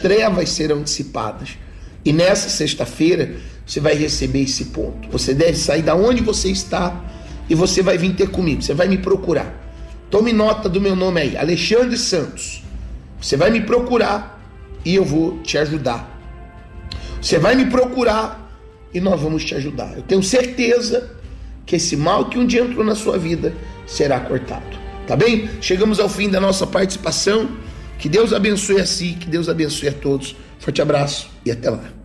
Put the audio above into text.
trevas serão dissipadas. E nessa sexta-feira você vai receber esse ponto. Você deve sair da onde você está e você vai vir ter comigo. Você vai me procurar. Tome nota do meu nome aí, Alexandre Santos. Você vai me procurar e eu vou te ajudar. Você vai me procurar e nós vamos te ajudar. Eu tenho certeza que esse mal que um dia entrou na sua vida será cortado. Tá bem? Chegamos ao fim da nossa participação. Que Deus abençoe a si, que Deus abençoe a todos. Forte abraço e até lá.